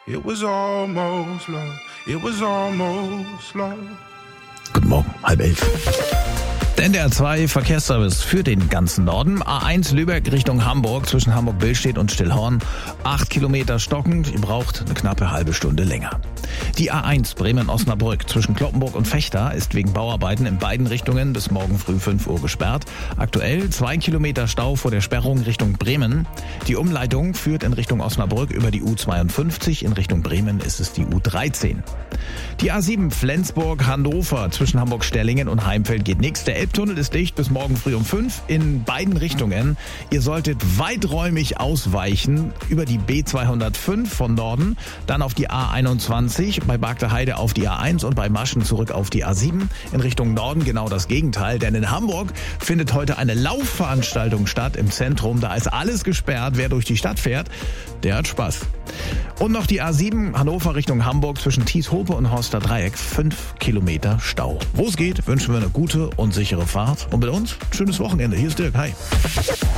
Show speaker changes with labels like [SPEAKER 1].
[SPEAKER 1] It was almost love. It was almost love.
[SPEAKER 2] Guten Morgen, 10:30. Der NDR 2 Verkehrsservice für den ganzen Norden. A1 Lübeck Richtung Hamburg zwischen Hamburg-Billstedt und Stillhorn. 8 Kilometer stockend. Ihr braucht eine knappe halbe Stunde länger. Die A1 Bremen-Osnabrück zwischen Cloppenburg und Vechta ist wegen Bauarbeiten in beiden Richtungen bis morgen früh 5 Uhr gesperrt. Aktuell 2 Kilometer Stau vor der Sperrung Richtung Bremen. Die Umleitung führt in Richtung Osnabrück über die U52. In Richtung Bremen ist es die U13. Die A7 Flensburg-Hannover zwischen Hamburg-Stellingen und Heimfeld geht nichts. Der Elbtunnel ist dicht bis morgen früh um 5 in beiden Richtungen. Ihr solltet weiträumig ausweichen über die B205 von Norden, dann auf die A21, bei Bargteheide auf die A1 und bei Maschen zurück auf die A7. In Richtung Norden genau das Gegenteil, denn in Hamburg findet heute eine Laufveranstaltung statt im Zentrum. Da ist alles gesperrt. Wer durch die Stadt fährt, der hat Spaß. Und noch die A7 Hannover Richtung Hamburg zwischen Thieshope und Horster Dreieck. 5 Kilometer Stau. Wo es geht, wünschen wir eine gute und sichere Fahrt. Und mit uns, schönes Wochenende. Hier ist Dirk. Hi.